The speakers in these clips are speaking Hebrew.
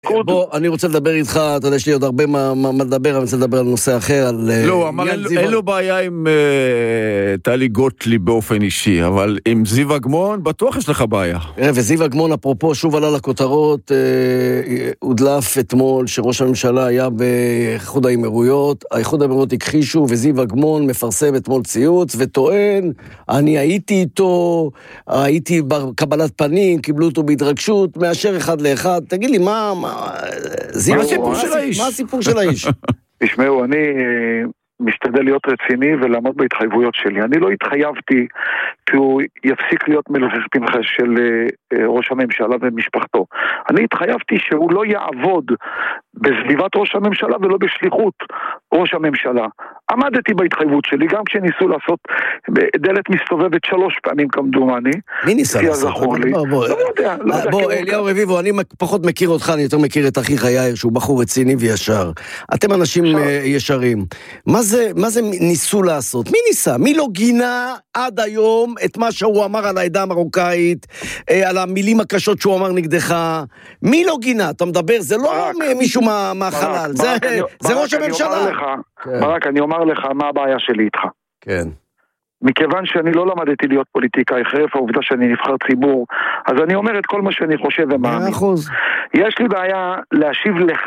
בוא, אני רוצה לדבר איתך, אתה יודע, יש לי עוד הרבה מה לדבר, אני רוצה לדבר על נושא אחר, על... לא, הוא אמר, אין לו בעיה עם טלי גוטליב באופן אישי, אבל עם זיו אגמון, בטוח יש לך בעיה. וזיו אגמון, אפרופו, שוב עלה לכותרות, הודלף אתמול שראש הממשלה היה באיחוד האמירויות, האיחוד האמירויות הכחישו, וזיו אגמון מפרסם אתמול ציוץ, וטוען, אני הייתי איתו, הייתי בקבלת פנים, קיבלו אותו בהתרגשות, מאשר אחד לאחד. תגיד לי, מה הסיפור של האיש? מה הסיפור של האיש? תשמעו, אני משתדל להיות רציני ולעמוד בהתחייבויות שלי. אני לא התחייבתי כי הוא יפסיק להיות מלך פנחה של ראש הממשלה ומשפחתו. אני התחייבתי שהוא לא יעבוד בסביבת ראש הממשלה ולא בשליחות ראש הממשלה. עמדתי בהתחייבות שלי, גם כשניסו לעשות דלת מסתובבת 3 פעמים כמדומני. מי ניסה לעשות? בוא, אליהו רביבו, אני פחות מכיר אותך, אני יותר מכיר את אחיך יאיר, שהוא בחור רציני וישר. אתם אנשים ישרים. מה זה ניסו לעשות? מי ניסה? מי לא גינה עד היום את מה שהוא אמר על העדה המרוקאית, על המילים הקשות שהוא אמר נגדך? מי לא גינה? אתה מדבר, זה לא מישהו מהחלל, זה ראש הממשלה. ברק, אני אומר לך מה הבעיה שלי איתך. כן. מכיוון שאני לא למדתי להיות פוליטיקאי, חרף העובדה שאני נבחר ציבור, אז אני אומר את כל מה שאני חושב ומאמין. 100%. יש לי בעיה להשיב לך,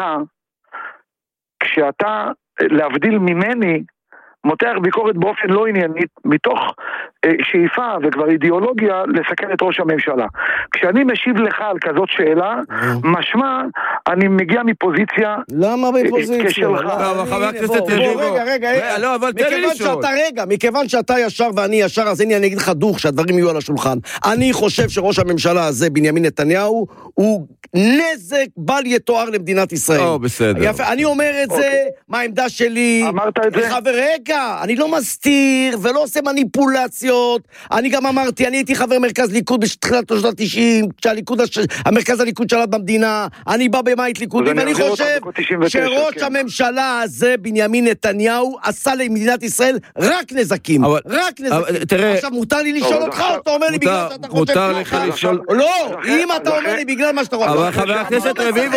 כשאתה, להבדיל ממני, מותח ביקורת באופן לא עניינית, מתוך שאיפה וכבר אידיאולוגיה לסכן את ראש הממשלה. כשאני משיב לך על כזאת שאלה, משמע, אני מגיע מפוזיציה... למה בפוזיציה? חבר הכנסת רביבו. רגע, לא, אבל תן לי לשאול. מכיוון שאתה ישר ואני ישר, אז הנה אני אגיד לך דוך שהדברים יהיו על השולחן. אני חושב שראש הממשלה הזה, בנימין נתניהו, הוא נזק בל יתואר למדינת ישראל. בסדר. אני אומר את זה, מה העמדה שלי. אמרת את זה? רגע, אני לא מסתיר ולא עושה מניפולציות. אני גם אמרתי, אני הייתי חבר מרכז ליכוד בתחילת שנות ה-90, כשהמרכז הליכוד שלט במדינה, אני בא במאית ליכודים, ואני חושב שראש הממשלה הזה, בנימין נתניהו, עשה למדינת ישראל רק נזקים. רק נזקים. עכשיו מותר לי לשאול אותך, או אתה אומר לי בגלל שאתה חושב... מותר לך לשאול... לא, אם אתה אומר לי בגלל מה שאתה רוצה... אבל חבר הכנסת רביבו,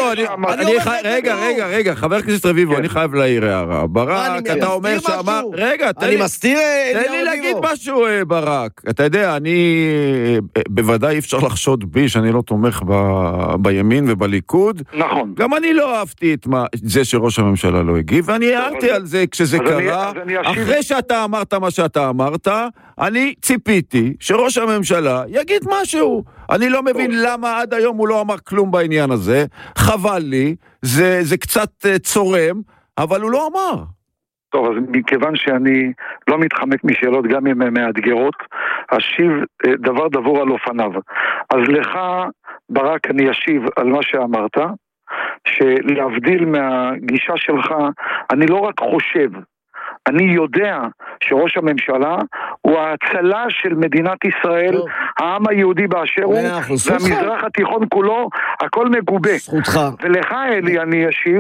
רגע, חבר הכנסת רביבו, אני חייב להעיר הערה. ברק, אתה אומר שאמר... רגע, תן לי להגיד משהו, ברק. אתה יודע, אני בוודאי אי אפשר לחשוד בי שאני לא תומך בימין ובליכוד. נכון. גם אני לא אהבתי את זה שראש הממשלה לא הגיב, ואני הערתי על זה כשזה קרה. אחרי שאתה אמרת מה שאתה אמרת, אני ציפיתי שראש הממשלה יגיד משהו. אני לא מבין למה עד היום הוא לא אמר כלום בעניין הזה. חבל לי, זה קצת צורם, אבל הוא לא אמר. טוב, אז מכיוון שאני לא מתחמק משאלות גם אם הן מאתגרות, אשיב דבר דבור על אופניו. אז לך, ברק, אני אשיב על מה שאמרת, שלהבדיל מהגישה שלך, אני לא רק חושב, אני יודע שראש הממשלה הוא ההצלה של מדינת ישראל, העם היהודי באשר הוא, והמזרח התיכון כולו, הכל מגובה. זכותך. ולך, אלי, אני אשיב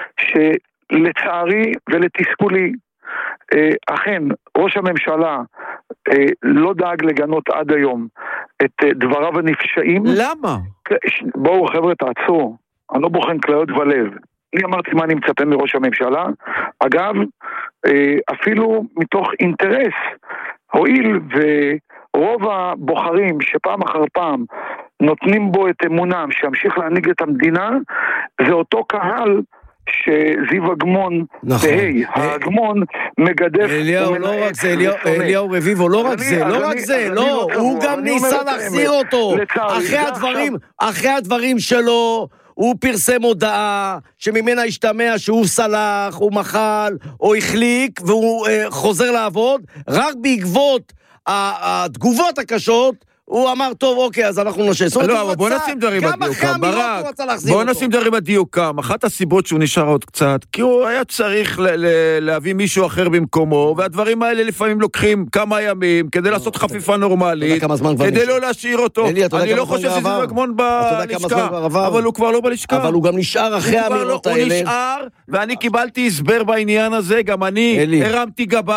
לצערי ולתסכולי, אכן, ראש הממשלה לא דאג לגנות עד היום את דבריו הנפשעים. למה? בואו חבר'ה תעצרו, אני לא בוחן כליות ולב. אני אמרתי מה אני מצפה מראש הממשלה. אגב, אפילו מתוך אינטרס, הואיל ורוב הבוחרים שפעם אחר פעם נותנים בו את אמונם שימשיך להנהיג את המדינה, זה אותו קהל שזיו אגמון, האגמון מגדף. אליהו רביבו, לא רק זה, הוא גם ניסה להחזיר אותו. אחרי הדברים שלו, הוא פרסם הודעה שממנה השתמע שהוא סלח, הוא מחל, או החליק, והוא חוזר לעבוד, רק בעקבות התגובות הקשות, הוא אמר, טוב, אוקיי, אז אנחנו נשאר. לא, אבל בוא נשים דברים בדיוקם, ברק. בוא נשים דברים בדיוקם. אחת הסיבות שהוא נשאר עוד קצת, כי הוא היה צריך להביא מישהו אחר במקומו, והדברים האלה לפעמים לוקחים כמה ימים, כדי לעשות חפיפה נורמלית, כדי לא להשאיר אותו. אני לא חושב שזה אגמון בלשכה, אבל הוא כבר לא בלשכה. אבל הוא גם נשאר אחרי האמירות האלה. הוא נשאר, ואני קיבלתי הסבר בעניין הזה, גם אני הרמתי גבה,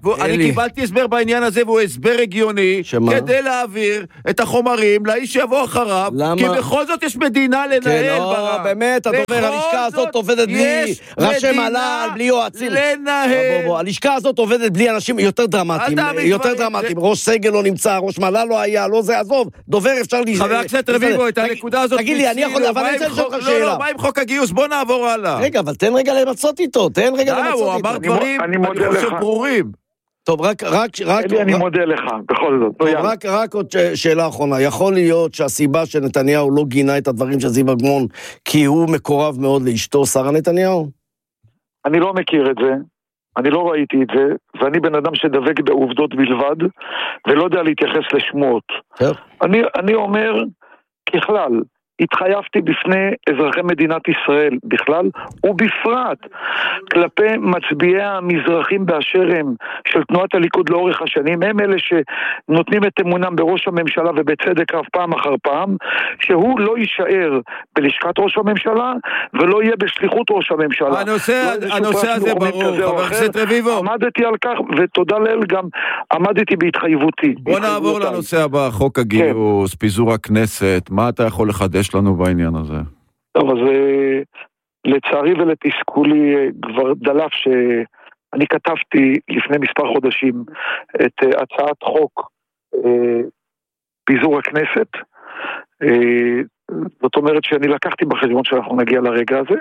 אני קיבלתי הסבר בעניין הזה, והוא הסבר הגיוני, כדי להעביר את החומרים לאיש שיבוא אחריו, כי בכל זאת יש מדינה לנהל. באמת, הדובר, הלשכה הזאת עובדת בלי ראשי מל"ל, בלי יועצים. לנהל. הלשכה הזאת עובדת בלי אנשים יותר דרמטיים, ראש סגל לא נמצא, ראש מל"ל לא היה, לא זה, עזוב, דובר אפשר חבר הכנסת רביבו, את הנקודה הזאת תגיד לי, אני יכול, אבל אני רוצה לשאול לך שאלה. לא, מה עם חוק הגיוס? בוא נעבור הלאה. רגע, אבל תן רגע למצות איתו, הוא אמר דברים, אני חושב ברורים. טוב, אני מודה לך, בכל זאת. רק עוד שאלה אחרונה. יכול להיות שהסיבה שנתניהו לא גינה את הדברים של זיו אגמון, כי הוא מקורב מאוד לאשתו, שרה נתניהו? אני לא מכיר את זה, אני לא ראיתי את זה, ואני בן אדם שדבק בעובדות בלבד, ולא יודע להתייחס לשמועות. אני אומר, ככלל, התחייבתי בפני אזרחי מדינת ישראל בכלל, ובפרט כלפי מצביעי המזרחים באשר הם של תנועת הליכוד לאורך השנים, הם אלה שנותנים את אמונם בראש הממשלה ובצדק רב פעם אחר פעם, שהוא לא יישאר בלשכת ראש הממשלה ולא יהיה בשליחות ראש הממשלה. הנושא הזה ברור, חבר הכנסת רביבו. עמדתי על כך, ותודה לאל גם עמדתי בהתחייבותי. בוא נעבור לנושא הבא, חוק הגיוס, פיזור הכנסת, מה אתה יכול לחדש לנו בעניין הזה? טוב, אז לצערי ולתסכולי כבר דלף שאני כתבתי לפני מספר חודשים את הצעת חוק פיזור הכנסת. זאת אומרת שאני לקחתי בחשבון שאנחנו נגיע לרגע הזה.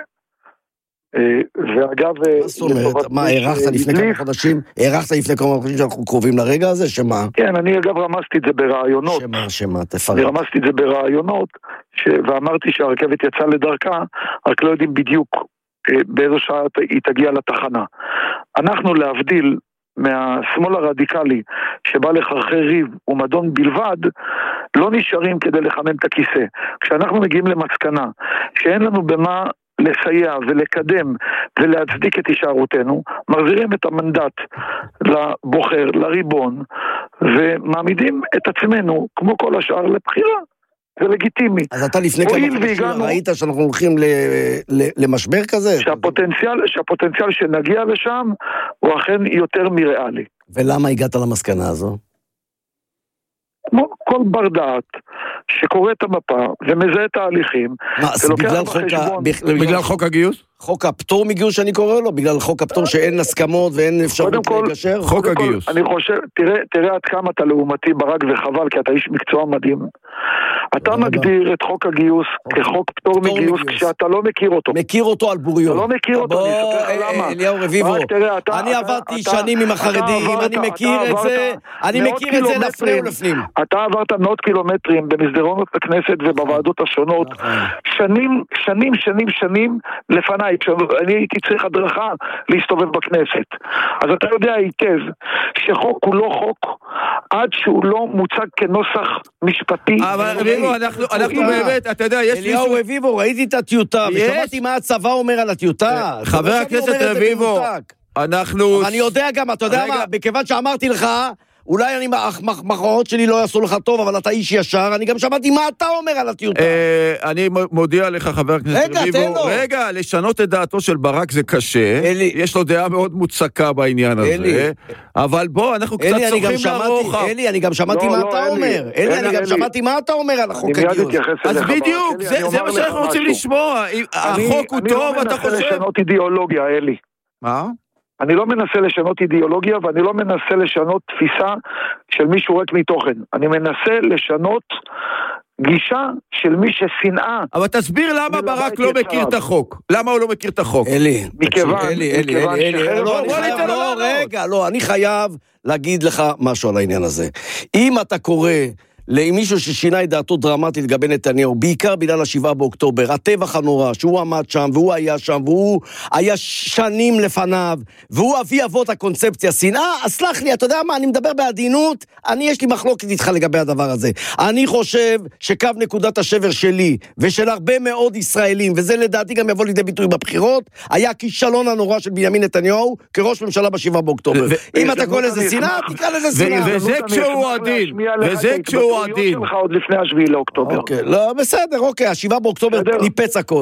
ואגב, מה זאת אומרת? מה, הערכת לפני כמה חודשים? הערכת לפני כמה חודשים שאנחנו קרובים לרגע הזה? שמה? כן, אני אגב רמזתי את זה ברעיונות. שמה, תפרט. אני רמזתי את זה ברעיונות, ואמרתי שהרכבת יצאה לדרכה, רק לא יודעים בדיוק באיזו שעה היא תגיע לתחנה. אנחנו להבדיל מהשמאל הרדיקלי שבא לחרחר ריב ומדון בלבד, לא נשארים כדי לחמם את הכיסא. כשאנחנו מגיעים למסקנה שאין לנו במה לסייע ולקדם ולהצדיק את הישארותנו, מחזירים את המנדט לבוחר, לריבון, ומעמידים את עצמנו, כמו כל השאר, לבחירה. זה לגיטימי. אז אתה לפני כמה חודשים ראית שאנחנו הולכים למשבר כזה? שהפוטנציאל שנגיע לשם הוא אכן יותר מריאלי. ולמה הגעת למסקנה הזו? כמו כל בר דעת שקורא את המפה ומזהה את ההליכים. מה, זה בגלל חוק הגיוס? חוק הפטור מגיוס שאני קורא לו? בגלל חוק הפטור שאין הסכמות ואין אפשרות לגשר? חוק הגיוס. אני חושב, תראה עד כמה אתה לעומתי ברק וחבל, כי אתה איש מקצוע מדהים. אתה מגדיר את חוק הגיוס כחוק פטור מגיוס כשאתה לא מכיר אותו. מכיר אותו על בוריו. אתה לא מכיר אותו, אני אספר לך למה. אליהו רביבו, אני עברתי שנים עם החרדים, אני מכיר את זה, לפני ולפנים. אתה עברת מאות קילומטרים במסדרונות הכנסת ובוועדות השונות, שנים לפניי, כשאני הייתי צריך הדרכה להסתובב בכנסת. אז אתה יודע היטב שחוק הוא לא חוק עד שהוא לא מוצג כנוסח משפטי. אבל רביבו, אנחנו באמת, אתה יודע, יש אליהו רביבו, ראיתי את הטיוטה, ושמעתי מה הצבא אומר על הטיוטה. חבר הכנסת רביבו, אני יודע גם, אתה יודע מה, בכיוון שאמרתי לך, אולי המחמאות שלי לא יעשו לך טוב, אבל אתה איש ישר, אני גם שמעתי מה אתה אומר על הטיוטה. אני מודיע לך, חבר הכנסת רביבו, רגע, לשנות את דעתו של ברק זה קשה, יש לו דעה מאוד מוצקה בעניין הזה, אבל בוא, אנחנו קצת צורכים לרוחב. אלי, אני גם שמעתי מה אתה אומר. אני גם שמעתי מה אתה אומר על החוק הגיוס. אז בדיוק, זה מה שאנחנו רוצים לשמוע. החוק הוא טוב, אתה חושב? אני לא מנסה לשנות אידיאולוגיה, אלי. מה? אני לא מנסה לשנות אידיאולוגיה, ואני לא מנסה לשנות תפיסה של מישהו רק מתוכן. אני מנסה לשנות גישה של מי ששנאה. אבל תסביר למה ברק לא מכיר את החוק. למה הוא לא מכיר את החוק? אלי, אני חייב להגיד לך משהו על העניין הזה. אם אתה קורא למישהו ששינה את דעתו דרמטית לגבי נתניהו, בעיקר בגלל 7 באוקטובר, הטבח הנורא, שהוא עמד שם, והוא היה שם, והוא היה שנים לפניו, והוא אבי אבות הקונספציה, שנאה, אז סלח לי, אתה יודע מה, אני מדבר בעדינות, יש לי מחלוקת איתך לגבי הדבר הזה. אני חושב שקו נקודת השבר שלי, ושל הרבה מאוד ישראלים, וזה לדעתי גם יבוא לידי ביטוי בבחירות, היה כישלון הנורא של בנימין נתניהו, כראש ממשלה ב7 באוקטובר. אם אתה קורא לזה שנאה, תקרא לזה שנאה. וזה כשהוא עדין, וזה כשהוא עדין. שלך עוד לפני 7 לאוקטובר. לא, בסדר, 7 באוקטובר ניפץ הכל.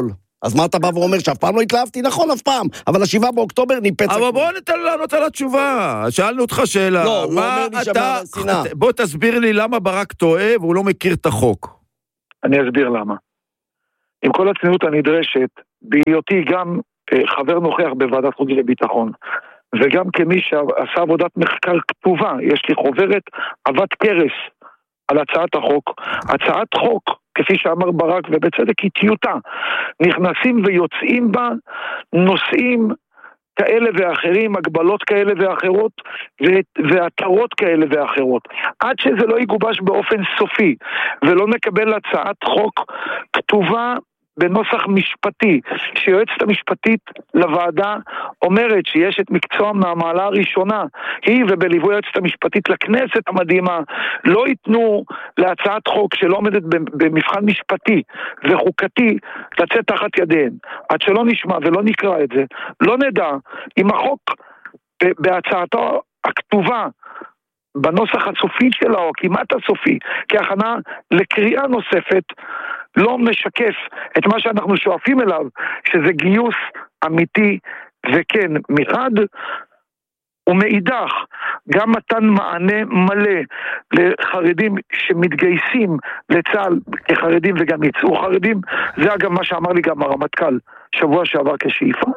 אז מה אתה בא ואומר שאף פעם לא התלהבתי? נכון, אף פעם, אבל 7 באוקטובר ניפץ. אבל בוא ניתן לענות על התשובה. שאלנו אותך שאלה. לא, הוא אומר לי שמה שנאה. בוא תסביר לי למה ברק טועה והוא לא מכיר את החוק. אני אסביר למה. עם כל הצניעות הנדרשת, בהיותי גם חבר נוכח בוועדת חוץ וביטחון, וגם כמי שעשה עבודת מחקר כתובה, יש לי חוברת עבת קרס על הצעת החוק. הצעת חוק, כפי שאמר ברק, ובצדק היא טיוטה, נכנסים ויוצאים בה נושאים כאלה ואחרים, הגבלות כאלה ואחרות, והתרות כאלה ואחרות. עד שזה לא יגובש באופן סופי, ולא נקבל הצעת חוק כתובה בנוסח משפטי, שיועצת המשפטית לוועדה אומרת שיש את מקצוע מהמעלה הראשונה, היא ובליווי היועצת המשפטית לכנסת המדהימה, לא ייתנו להצעת חוק שלא עומדת במבחן משפטי וחוקתי לצאת תחת ידיהן. עד שלא נשמע ולא נקרא את זה, לא נדע אם החוק בהצעתו הכתובה בנוסח הסופי שלה, או כמעט הסופי, כהכנה לקריאה נוספת, לא משקף את מה שאנחנו שואפים אליו, שזה גיוס אמיתי וכן מחד, ומאידך גם מתן מענה מלא לחרדים שמתגייסים לצה"ל כחרדים וגם יצאו חרדים. זה אגב מה שאמר לי גם הרמטכ"ל שבוע שעבר כשאיפה.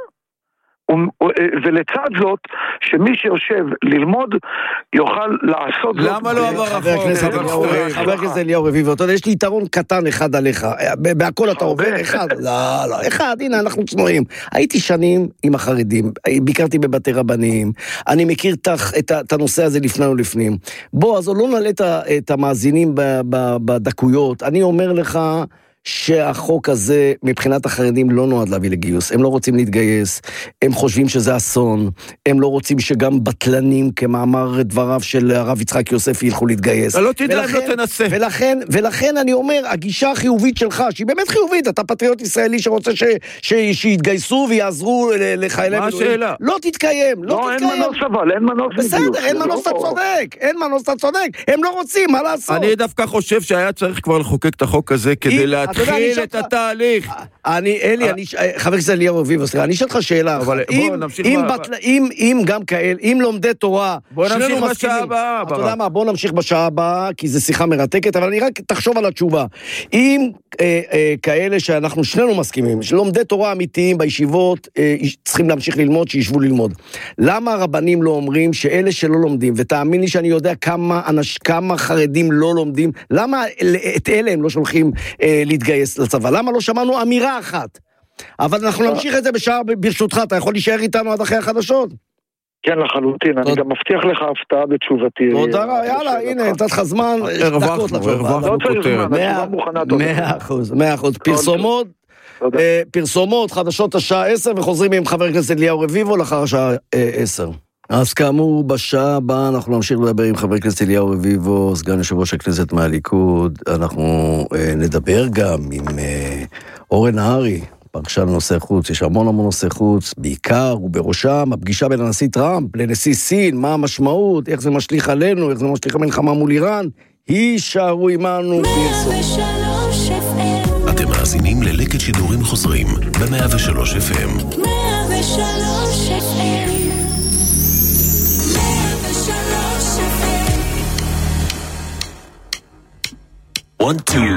ולצד זאת, שמי שיושב ללמוד יוכל לעשות זאת. למה לא עבר החוק? חבר הכנסת אליהו רביבו, אתה יודע, יש לי יתרון קטן אחד עליך, בהכל אתה עובר אחד, לא, אחד, הנה אנחנו צנועים. הייתי שנים עם החרדים, ביקרתי בבתי רבניים, אני מכיר את הנושא הזה לפני ולפנים. בוא, אז לא נעלה את המאזינים בדקויות, אני אומר לך, שהחוק הזה מבחינת החרדים לא נועד להביא לגיוס, הם לא רוצים להתגייס, הם חושבים שזה אסון, הם לא רוצים שגם בטלנים כמאמר דבריו של הרב יצחק יוסף ילכו להתגייס. לא תדע, לא תנסה. ולכן אני אומר, הגישה החיובית שלך, שהיא באמת חיובית, אתה פטריוט ישראלי שרוצה שיתגייסו ויעזרו לחיילי מה השאלה? לא תתקיים, לא, אין מנוס אבל, אין מנוס. בסדר, אין מנוס, אתה צודק, אין מנוס, אתה צודק, הם לא רוצים, מה לעשות? אני דווקא חושב שהיה צריך כבר לחוקק את החוק הזה כדי להתחיל את התהליך. חבר הכנסת אליהו רביבו, אני אשאל לך שאלה, אם גם כאלה, אם לומדי תורה, בוא נמשיך בשעה הבאה. אתה יודע מה, בוא נמשיך בשעה הבאה, כי זו שיחה מרתקת, אבל אני רק תחשוב על התשובה. אם כאלה שאנחנו שנינו מסכימים, שלומדי תורה אמיתיים בישיבות, צריכים להמשיך ללמוד, שישבו ללמוד. למה הרבנים לא אומרים שאלה שלא לומדים, ותאמין לי שאני יודע כמה חרדים לא לומדים, למה את אלה הם לא שולחים להתגייס לצבא? למה לא שמענו אמירה אחת? אבל אנחנו נמשיך את זה בשעה, ברשותך, אתה יכול להישאר איתנו עד אחרי החדשות? כן, לחלוטין, אני גם מבטיח לך הפתעה בתשובתי. תודה, יאללה, הנה, נתת לך זמן, הרווחנו כותרת. 100%. פרסומות, חדשות השעה 10, וחוזרים עם חבר הכנסת אליהו רביבו לאחר השעה 10. אז כאמור, בשעה הבאה אנחנו נמשיך לדבר עם חבר הכנסת אליהו רביבו, סגן יושב ראש הכנסת מהליכוד. אנחנו נדבר גם עם אורן נהרי, פרשן נושא חוץ. יש המון נושא חוץ, בעיקר ובראשם הפגישה בין הנשיא טראמפ לנשיא סין, מה המשמעות, איך זה משליך עלינו, איך זה משליך המלחמה מול איראן. הישארו עמנו. אתם מאזינים ללקט שידורים חוזרים ב-103 FM. 103 FM. 1, 2